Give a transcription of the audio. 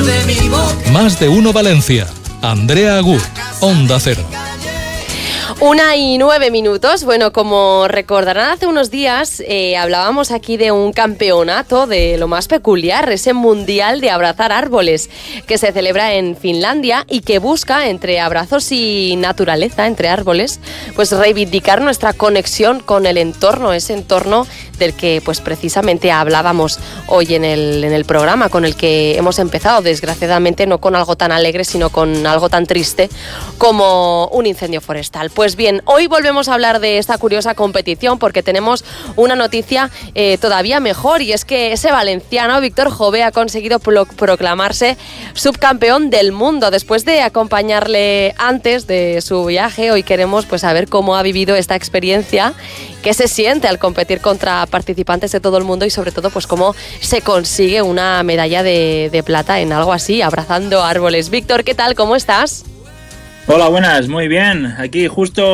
Más de uno Valencia. Andrea Agut, Onda Cero. 1:09. Bueno, como recordarán, hace unos días hablábamos aquí de un campeonato de lo más peculiar, ese mundial de abrazar árboles que se celebra en Finlandia y que busca, entre abrazos y naturaleza, entre árboles, pues reivindicar nuestra conexión con el entorno, ese entorno del que pues precisamente hablábamos hoy en el programa, con el que hemos empezado, desgraciadamente no con algo tan alegre, sino con algo tan triste como un incendio forestal. Pues bien, hoy volvemos a hablar de esta curiosa competición porque tenemos una noticia todavía mejor, y es que ese valenciano, Víctor Jové, ha conseguido proclamarse subcampeón del mundo. Después de acompañarle antes de su viaje, hoy queremos pues saber cómo ha vivido esta experiencia, qué se siente al competir contra participantes de todo el mundo y sobre todo pues cómo se consigue una medalla de plata en algo así, abrazando árboles. Víctor, ¿qué tal? ¿Cómo estás? Hola, buenas, muy bien. Aquí justo